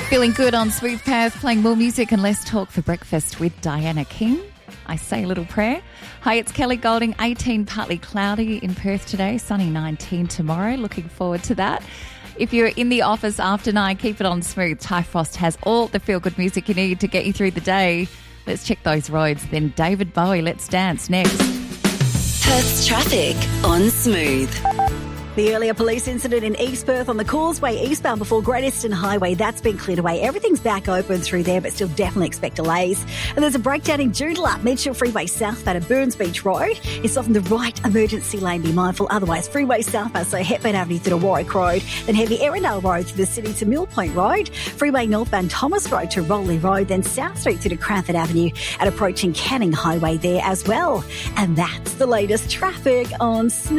Feeling good on Smooth Path, playing more music and less talk for breakfast with Diana King. I say a little prayer. Hi, it's Kelly Golding, 18, partly cloudy in Perth today, sunny 19 tomorrow. Looking forward to that. If you're in the office after 9, keep it on smooth. Ty Frost has all the feel-good music you need to get you through the day. Let's check those roads. Then David Bowie, Let's Dance next. Perth's traffic on Smooth. The earlier police incident in East Perth on the Causeway eastbound before Great Eastern Highway, that's been cleared away. Everything's back open through there, but still definitely expect delays. And there's a breakdown in Joondalup, Mitchell Freeway southbound at Burns Beach Road. It's off in the right emergency lane, be mindful. Otherwise, freeway southbound, so Hepburn Avenue through to Warwick Road. Then heavy Erindale Road through the city to Mill Point Road. Freeway northbound Thomas Road to Rowley Road. Then South Street through to Cranford Avenue and approaching Canning Highway there as well. And that's the latest traffic on Smooth.